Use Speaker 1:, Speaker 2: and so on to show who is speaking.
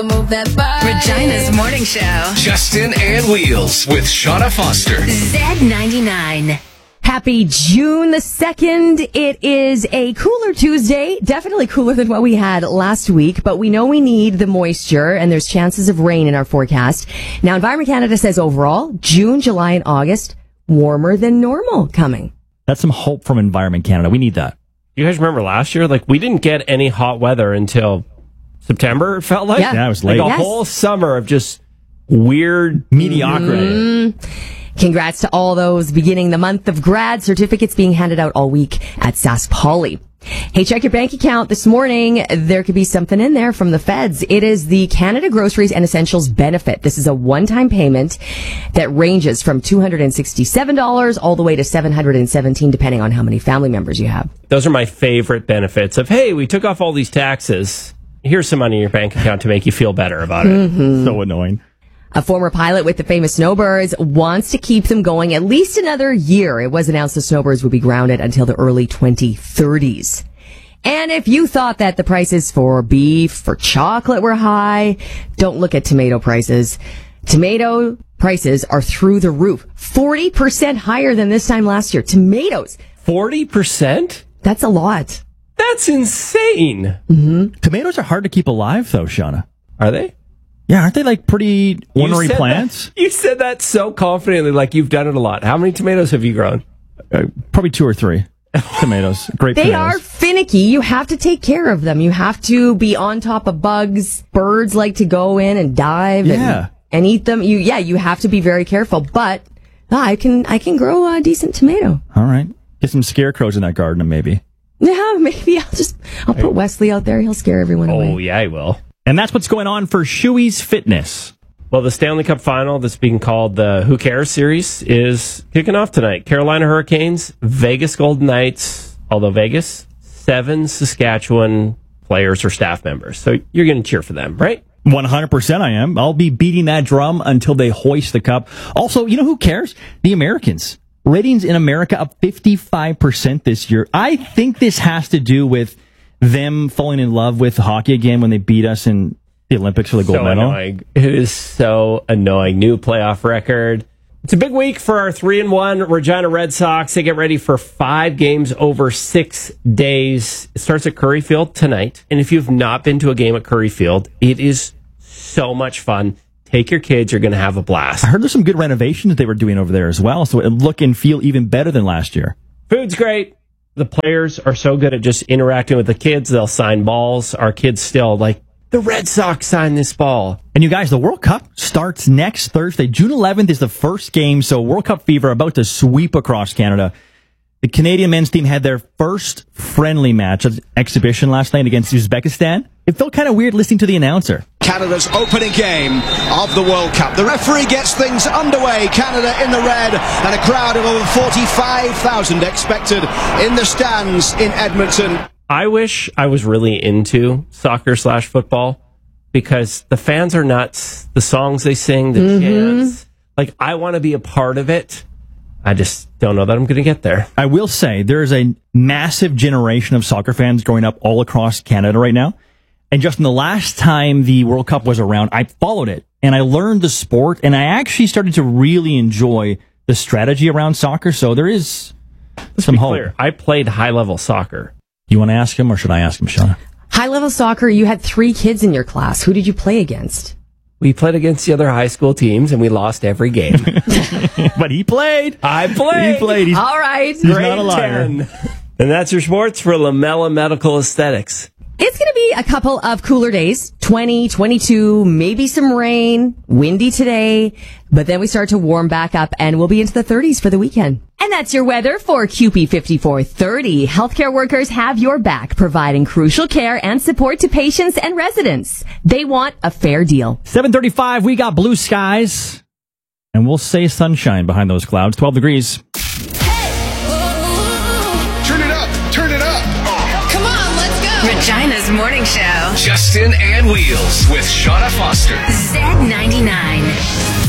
Speaker 1: Regina's morning show.
Speaker 2: Justin and Wheels with Shauna Foster.
Speaker 1: Z99.
Speaker 3: Happy June the 2nd. It is a cooler Tuesday, definitely cooler than what we had last week, but we know we need the moisture and there's chances of rain in our forecast. Now, Environment Canada says overall, June, July, and August, warmer than normal coming.
Speaker 4: That's some hope from Environment Canada. We need that.
Speaker 5: You guys remember last year? Like, we didn't get any hot weather until September, it felt like.
Speaker 3: Yeah,
Speaker 4: it was late.
Speaker 5: Like a whole summer of just weird
Speaker 4: mediocrity.
Speaker 3: Congrats to all those beginning the month of grad certificates being handed out all week at Sask Poly. Hey, check your bank account this morning. There could be something in there from the feds. It is the Canada Groceries and Essentials Benefit. This is a one-time payment that ranges from $267 all the way to $717, depending on how many family members you have.
Speaker 5: Those are my favorite benefits of, hey, we took off all these taxes. Here's some money in your bank account to make you feel better about it.
Speaker 4: So annoying.
Speaker 3: A former pilot with the famous Snowbirds wants to keep them going at least another year. It was announced the Snowbirds would be grounded until the early 2030s. And if you thought that the prices for beef, for chocolate were high, don't look at tomato prices. Tomato prices are through the roof. 40% higher than this time last year. Tomatoes.
Speaker 5: 40%?
Speaker 3: That's a lot.
Speaker 5: That's insane.
Speaker 4: Tomatoes are hard to keep alive, though, Shauna.
Speaker 5: Are they?
Speaker 4: Yeah, aren't they like pretty ornery
Speaker 5: You said
Speaker 4: plants?
Speaker 5: that- you said that so confidently, like you've done it a lot. How many tomatoes have you grown?
Speaker 4: Probably 2 or 3 tomatoes. Great
Speaker 3: They
Speaker 4: tomatoes.
Speaker 3: are finicky. You have to take care of them. You have to be on top of bugs. Birds like to go in and dive and eat them. You have to be very careful. But I can grow a decent tomato.
Speaker 4: All right. Get some scarecrows in that garden, maybe.
Speaker 3: Yeah, maybe I'll put Wesley out there. He'll scare everyone away.
Speaker 5: Oh, yeah, I will.
Speaker 4: And that's what's going on for Shoey's Fitness.
Speaker 5: Well, the Stanley Cup final that's being called the Who Cares series is kicking off tonight. Carolina Hurricanes, Vegas Golden Knights, although Vegas, 7 Saskatchewan players or staff members. So you're going to cheer for them, right?
Speaker 4: 100% I am. I'll be beating that drum until they hoist the cup. Also, you know who cares? The Americans. Ratings in America up 55% this year. I think this has to do with them falling in love with hockey again when they beat us in the Olympics for the gold medal.
Speaker 5: Annoying. It is so annoying. New playoff record. It's a big week for our 3-1 Regina Red Sox. They get ready for 5 games over 6 days. It starts at Curry Field tonight. And if you've not been to a game at Curry Field, it is so much fun. Take your kids. You're going to have a blast.
Speaker 4: I heard there's some good renovations they were doing over there as well, so it'll look and feel even better than last year.
Speaker 5: Food's great. The players are so good at just interacting with the kids. They'll sign balls. Our kids still, like, the Red Sox signed this ball.
Speaker 4: And you guys, the World Cup starts next Thursday. June 11th is the first game, so World Cup fever about to sweep across Canada. The Canadian men's team had their first friendly match, exhibition last night against Uzbekistan. It felt kind of weird listening to the announcer.
Speaker 6: Canada's opening game of the World Cup. The referee gets things underway. Canada in the red and a crowd of over 45,000 expected in the stands in Edmonton.
Speaker 5: I wish I was really into soccer/football because the fans are nuts. The songs they sing, the chants. Like, I want to be a part of it. I just don't know that I'm going to get there.
Speaker 4: I will say there is a massive generation of soccer fans growing up all across Canada right now. And just in the last time the World Cup was around, I followed it and I learned the sport and I actually started to really enjoy the strategy around soccer. So there is some hope.
Speaker 5: Clear. I played high-level soccer.
Speaker 4: You want to ask him or should I ask him, Shauna?
Speaker 3: High-level soccer, you had 3 kids in your class. Who did you play against?
Speaker 5: We played against the other high school teams and we lost every game.
Speaker 4: But he played.
Speaker 5: I played.
Speaker 4: He played.
Speaker 3: All right.
Speaker 4: He's not a liar.
Speaker 5: 10. And that's your sports for Lamella Medical Aesthetics.
Speaker 3: It's going to be a couple of cooler days, 20, 22, maybe some rain, windy today, but then we start to warm back up and we'll be into the 30s for the weekend. And that's your weather for QP 5430. Healthcare workers have your back, providing crucial care and support to patients and residents. They want a fair deal.
Speaker 4: 7:35, we got blue skies, and we'll say sunshine behind those clouds, 12 degrees.
Speaker 2: Turn it up. Turn it up.
Speaker 1: Come on, let's go. Regina's morning show.
Speaker 2: Justin and Wheels with Shauna Foster.
Speaker 1: Z99.